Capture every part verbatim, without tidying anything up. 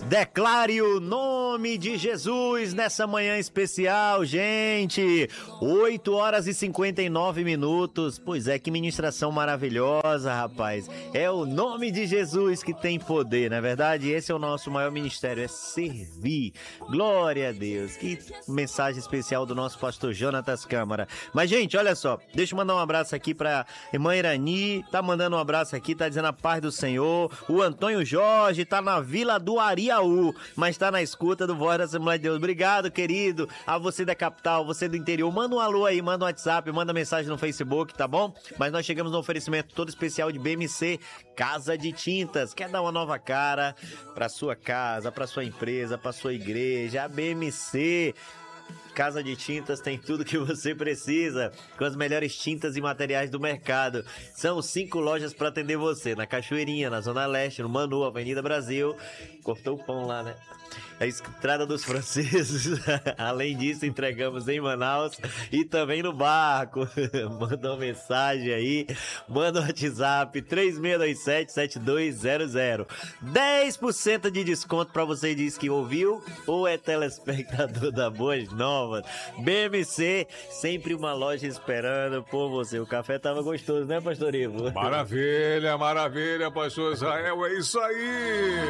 Declare o nome de Jesus nessa manhã especial, gente. oito horas e cinquenta e nove minutos. Pois é, que ministração maravilhosa, rapaz. É o nome de Jesus que tem poder, não é verdade? Esse é o nosso maior ministério, é servir. Glória a Deus. Que mensagem especial do nosso pastor Jonatas Câmara. Mas, gente, olha só. Deixa eu mandar um abraço aqui pra irmã Irani. Tá mandando um abraço aqui, tá dizendo a paz do Senhor. O Antônio Jorge tá na Vila do Ariaú, mas tá na escuta do Voz da Assembleia de Deus. Obrigado, querido. A você da capital, você do interior. Manda um alô aí, manda um WhatsApp, manda mensagem no Facebook, tá bom? Mas nós chegamos no oferecimento todo especial de B M C Casa de Tintas. Quer dar uma nova cara pra sua casa, pra sua empresa, pra sua igreja? A B M C Casa de Tintas tem tudo que você precisa, com as melhores tintas e materiais do mercado. São cinco lojas para atender você, na Cachoeirinha, na Zona Leste, no Manu, Avenida Brasil. Cortou o pão lá, né? A Estrada dos Franceses. Além disso, entregamos em Manaus e também no Barco. Manda uma mensagem aí, manda um WhatsApp três seis dois sete, sete dois zero zero. dez por cento de desconto para você diz que ouviu ou é telespectador da Boas Novas. B M C, sempre uma loja esperando por você. O café tava gostoso, né, pastor Ivo? Maravilha, maravilha, pastor Israel, é isso aí!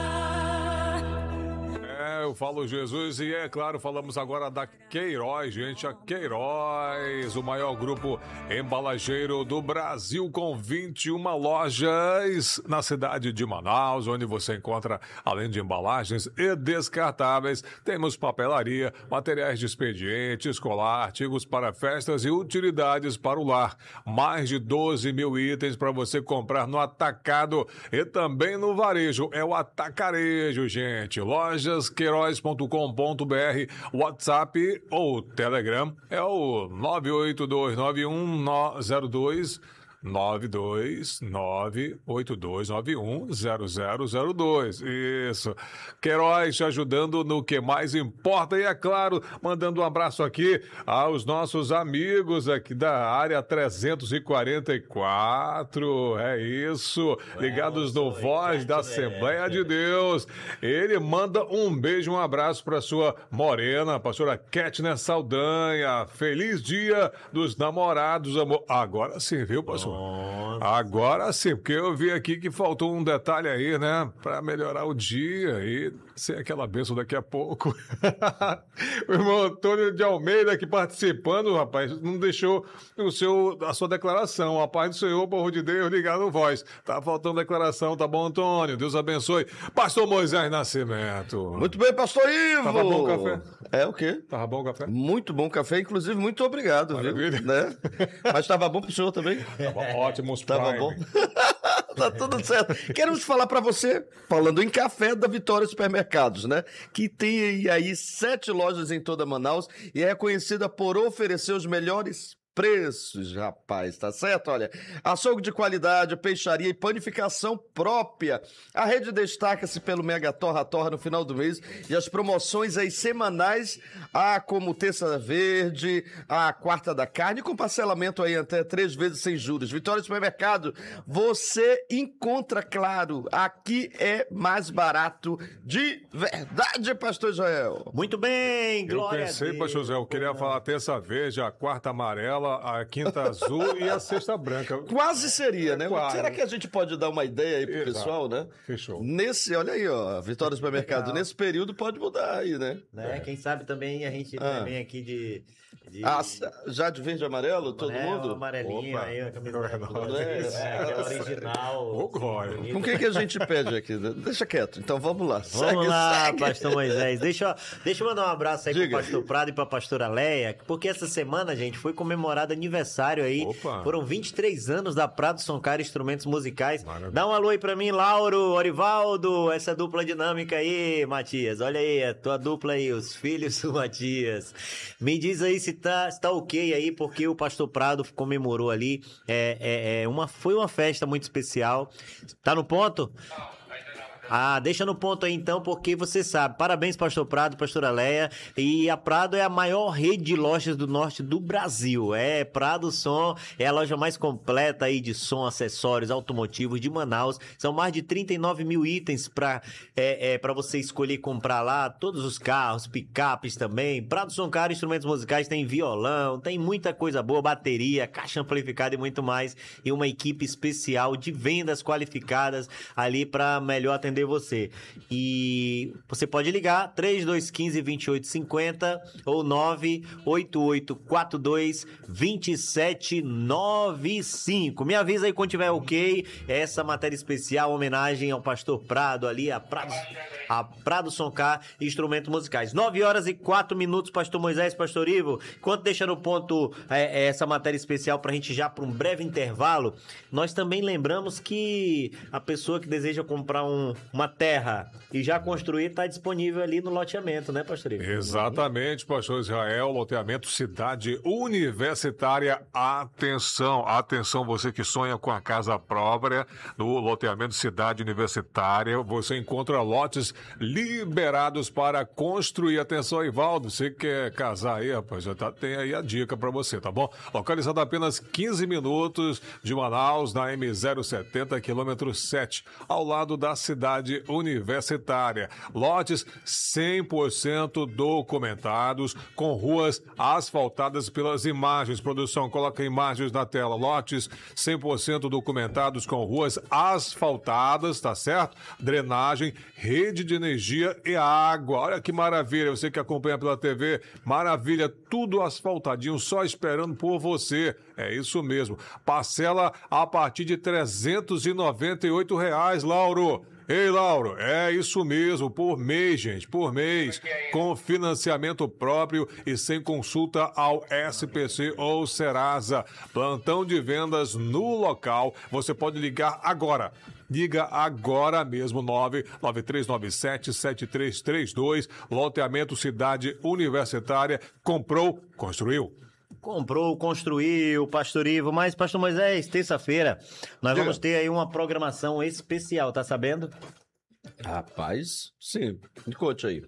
Eu falo Jesus e, é claro, falamos agora da Queiroz, gente. A Queiroz, o maior grupo embalageiro do Brasil, com vinte e uma lojas na cidade de Manaus, onde você encontra, além de embalagens e descartáveis, temos papelaria, materiais de expediente escolar, artigos para festas e utilidades para o lar. Mais de doze mil itens para você comprar no atacado e também no varejo. É o atacarejo, gente. Lojas Queiroz ponto com ponto br, WhatsApp ou Telegram é o nove oito dois nove um zero dois nove dois nove oito dois nove um zero zero zero dois. Isso. Queiroz te ajudando no que mais importa e, é claro, mandando um abraço aqui aos nossos amigos aqui da área trezentos e quarenta e quatro. É isso. Ligados no Voz da Assembleia de Deus. Ele manda um beijo, um abraço para sua morena, a pastora Ketner Saldanha. Feliz dia dos namorados, amor. Agora sim, viu, pastor? Nossa. Agora sim, porque eu vi aqui que faltou um detalhe aí, né? Pra melhorar o dia e ser aquela bênção daqui a pouco. O irmão Antônio de Almeida aqui participando, rapaz, não deixou o seu, a sua declaração. A paz do Senhor, povo de Deus, ligado no Voz. Tá faltando declaração, tá bom, Antônio? Deus abençoe. Pastor Moisés Nascimento. Muito bem, pastor Ivo. Tava bom o café? É o quê? Tava bom o café? Muito bom o café, inclusive muito obrigado, Maravilha. viu? Né? Mas tava bom pro senhor também? Tava ótimo, os Tava Prime. bom. Tá tudo certo. Queremos falar para você, falando em café, da Vitória Supermercados, né? Que tem aí sete lojas em toda Manaus e é conhecida por oferecer os melhores preços, rapaz, tá certo? Olha, açougue de qualidade, peixaria e panificação própria. A rede destaca-se pelo Mega Torra Torra no final do mês e as promoções aí semanais, ah, como terça verde, a quarta da carne, com parcelamento aí até três vezes sem juros. Vitória Supermercado, você encontra, claro, aqui é mais barato de verdade, pastor Israel. Muito bem, glória Eu pensei, a Deus. pastor José, eu queria falar a terça verde, a quarta amarela, a quinta azul e a sexta branca. Quase seria, É, né? quase. Será que a gente pode dar uma ideia aí pro Exato. pessoal, né? Fechou. Nesse, olha aí, ó, Vitória Supermercado, Legal. nesse período pode mudar aí, né? Né? Quem sabe também a gente Ah. vem aqui de... de... Ah, já de verde e amarelo, todo né, mundo? o amarelinho Opa. aí, a camisa Não é da não. é, é, aquela original. Ô, glória. bonita. Com o que, que a gente pede aqui? Deixa quieto, então vamos lá. Vamos Segue, lá, segue. pastor Moisés. Deixa, eu- deixa eu mandar um abraço aí Diga. pro pastor Prado e pra pastora Leia, porque essa semana, gente, foi comemorado aniversário aí. Opa. Foram vinte e três anos da Prado Soncar Instrumentos Musicais. Maravilha. Dá um alô aí pra mim, Lauro, Orivaldo, essa dupla dinâmica aí, Matias. Olha aí, a tua dupla aí, os filhos do Matias. Me diz aí se tá, se tá ok aí, porque o pastor Prado comemorou ali. É, é, é uma, foi uma festa muito especial. Tá no ponto? Ah, deixa no ponto aí então, porque você sabe. Parabéns, pastor Prado, pastora Leia. E a Prado é a maior rede de lojas do norte do Brasil. É, Prado Som é a loja mais completa aí de som, acessórios, automotivos de Manaus. São mais de trinta e nove mil itens para é, é, para você escolher comprar lá. Todos os carros, picapes também. Prado Som Caro, instrumentos musicais, tem violão, tem muita coisa boa, bateria, caixa amplificada e muito mais. E uma equipe especial de vendas qualificadas ali para melhor atender você. E você pode ligar três dois um cinco, dois oito cinco zero ou nove oito oito quatro dois dois sete nove cinco. Me avisa aí quando tiver ok. Essa matéria especial, homenagem ao pastor Prado ali, a Prado, a Prado Som Car, instrumentos musicais. nove horas e quatro minutos, pastor Moisés, pastor Ivo. Enquanto deixa no ponto é, é, essa matéria especial pra gente já para um breve intervalo, nós também lembramos que a pessoa que deseja comprar um, uma terra e já construir está disponível ali no loteamento, né, pastor Ivo? Exatamente, pastor Israel, loteamento Cidade Universitária. Atenção, atenção, você que sonha com a casa própria, no loteamento Cidade Universitária, você encontra lotes liberados para construir. Atenção, Ivaldo, você quer casar aí, rapaz, já tá, tem aí a dica para você, tá bom? Localizado a apenas quinze minutos de Manaus, na M zero setenta, quilômetro sete, ao lado da Cidade Universitária. Lotes cem por cento documentados, com ruas asfaltadas pelas imagens. Produção, coloca imagens na tela. Lotes cem por cento documentados, com ruas asfaltadas, tá certo? Drenagem, rede de energia e água. Olha que maravilha, você que acompanha pela T V, maravilha, tudo asfaltadinho, só esperando por você. É isso mesmo. Parcela a partir de trezentos e noventa e oito reais, Lauro. Ei, Lauro, é isso mesmo, por mês, gente, por mês, com financiamento próprio e sem consulta ao S P C ou Serasa. Plantão de vendas no local, você pode ligar agora. Liga agora mesmo, nove nove três nove sete sete três três dois, loteamento Cidade Universitária, comprou, construiu. Comprou, construiu, pastor Ivo, mas pastor Moisés, terça-feira, nós Diga. vamos ter aí uma programação especial, tá sabendo? Rapaz, sim. Me conte aí.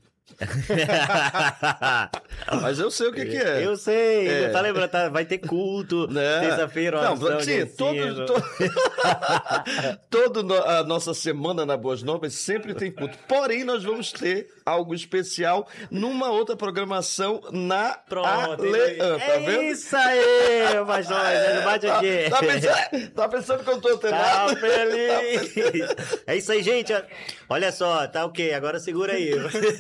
Mas eu sei o que, que é. Eu sei, É. tá lembrando, tá? Vai ter culto, Né? terça-feira, Não, oração de sim, todo, ensino. to... toda a nossa semana na Boas Novas sempre tem culto. Porém, nós vamos ter algo especial numa outra programação na Pronto, Aleã, tá é vendo? isso aí, pastor Moisés, bate Tá, aqui. tá pensando, tá pensando que eu tô Tá antenado? feliz. É isso aí, gente. Olha só, tá ok, agora segura aí.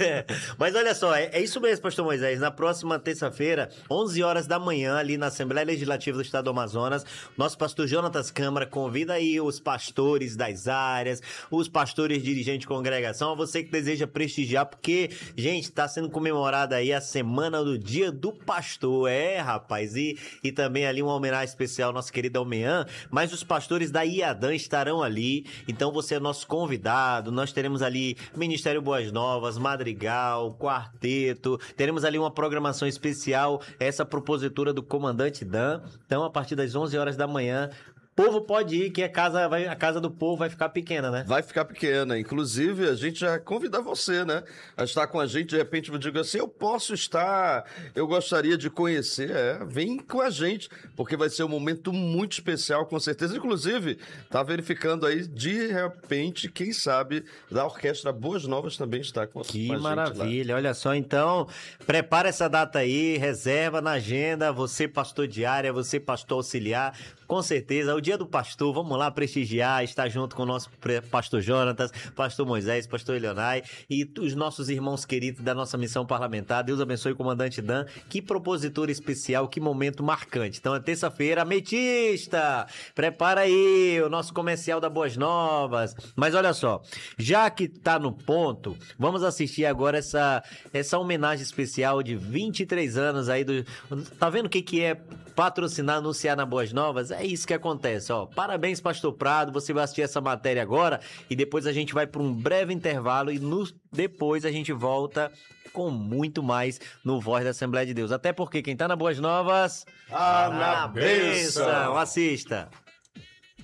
Mas olha só, é, é isso mesmo, pastor Moisés. Na próxima terça-feira, onze horas da manhã, ali na Assembleia Legislativa do Estado do Amazonas, nosso pastor Jonatas Câmara convida aí os pastores das áreas, os pastores dirigentes de congregação, a você que deseja prestigiar, porque, gente, está sendo comemorada aí a Semana do Dia do Pastor. É, rapaz, e, e também ali uma homenagem especial ao nosso querido Almean, mas os pastores da IADAN estarão ali, então você é nosso convidado. Nós teremos ali Ministério Boas Novas, Madrigal, Quarteto, teremos ali uma programação especial, essa propositura do comandante Dan. Então, a partir das onze horas da manhã, o povo pode ir, que a casa, vai, a casa do povo vai ficar pequena, né? Vai ficar pequena. Inclusive, a gente já convida você, né? A estar com a gente. De repente, eu digo assim, eu posso estar, eu gostaria de conhecer. É, vem com a gente, porque vai ser um momento muito especial, com certeza. Inclusive, tá verificando aí, de repente, quem sabe, da Orquestra Boas Novas também está com, Que com a gente lá. maravilha, olha só, então, prepara essa data aí, reserva na agenda, você pastor de área, você pastor auxiliar, com certeza, o dia do pastor, vamos lá prestigiar, estar junto com o nosso pastor Jonatas, pastor Moisés, pastor Elionai e os nossos irmãos queridos da nossa missão parlamentar. Deus abençoe o comandante Dan, que propositor especial, que momento marcante. Então é terça-feira, ametista, prepara aí o nosso comercial da Boas Novas. Mas olha só, já que tá no ponto, vamos assistir agora essa, essa homenagem especial de vinte e três anos aí do... Tá vendo o que que é patrocinar, anunciar na Boas Novas? É isso que acontece, ó. Parabéns, pastor Prado, você vai assistir essa matéria agora e depois a gente vai para um breve intervalo e no... depois a gente volta com muito mais no Voz da Assembleia de Deus. Até porque quem tá na Boas Novas... Ah, na na bênção! Assista!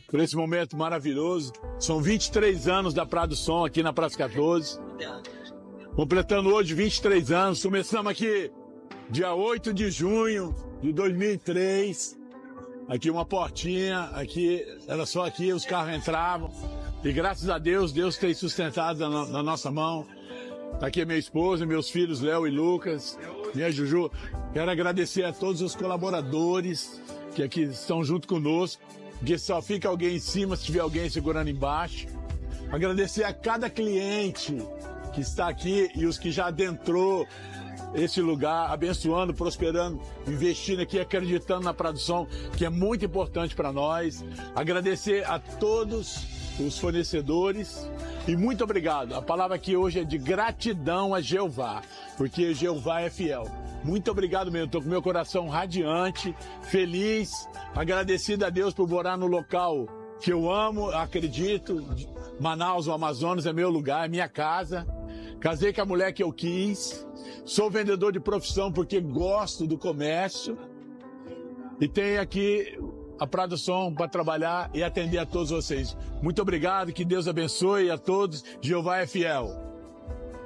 por esse momento maravilhoso. São vinte e três anos da Prado Som aqui na Praça quatorze. Completando hoje vinte e três anos. Começamos aqui dia oito de junho de dois mil e três. Aqui uma portinha, aqui era só aqui, os carros entravam. E graças a Deus, Deus tem sustentado na, na nossa mão. Tá aqui minha esposa, meus filhos Léo e Lucas, minha Juju. Quero agradecer a todos os colaboradores que aqui estão junto conosco, porque só fica alguém em cima se tiver alguém segurando embaixo. Agradecer a cada cliente que está aqui e os que já adentrou esse lugar, abençoando, prosperando, investindo aqui, acreditando na produção, que é muito importante para nós. Agradecer a todos os fornecedores e muito obrigado. A palavra aqui hoje é de gratidão a Jeová, porque Jeová é fiel. Muito obrigado mesmo, estou com meu coração radiante, feliz, agradecido a Deus por morar no local que eu amo, acredito. Manaus, o Amazonas, é meu lugar, é minha casa. Casei com a mulher que eu quis. Sou vendedor de profissão porque gosto do comércio. E tenho aqui a Prado Som para trabalhar e atender a todos vocês. Muito obrigado, que Deus abençoe a todos. Jeová é fiel.